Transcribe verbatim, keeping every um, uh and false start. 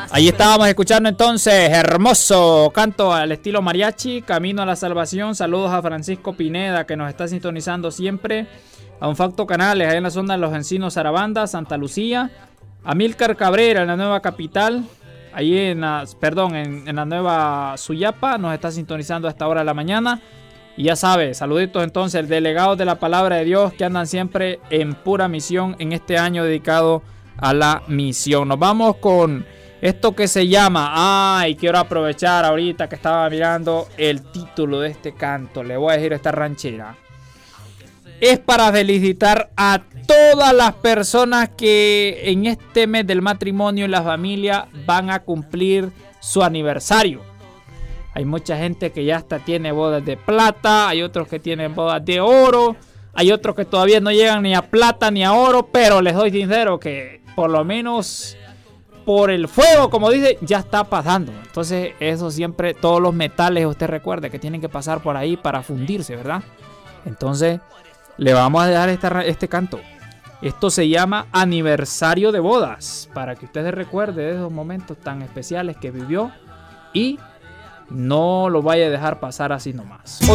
Ahí estábamos escuchando entonces hermoso canto al estilo mariachi, Camino a la Salvación. Saludos a Francisco Pineda, que nos está sintonizando siempre, a Unfacto Canales, ahí en la zona de Los Encinos, Sarabanda, Santa Lucía, a Milcar Cabrera en la nueva capital, ahí en la, perdón, en, en la nueva Suyapa, nos está sintonizando a esta hora de la mañana. Y ya sabe, saluditos entonces, el delegado de la Palabra de Dios, que andan siempre en pura misión en este año dedicado a la misión. Nos vamos con esto que se llama, ay, quiero aprovechar ahorita que estaba mirando el título de este canto, le voy a decir esta ranchera. Es para felicitar a todas las personas que en este mes del matrimonio y la familia van a cumplir su aniversario. Hay mucha gente que ya hasta tiene bodas de plata, hay otros que tienen bodas de oro, hay otros que todavía no llegan ni a plata ni a oro, pero les doy sincero que por lo menos por el fuego, como dice, ya está pasando. Entonces eso siempre, todos los metales, usted recuerde que tienen que pasar por ahí para fundirse, ¿verdad? Entonces le vamos a dejar esta, este canto. Esto se llama Aniversario de Bodas, para que usted se recuerde de esos momentos tan especiales que vivió y no lo vaya a dejar pasar así nomás. Hoy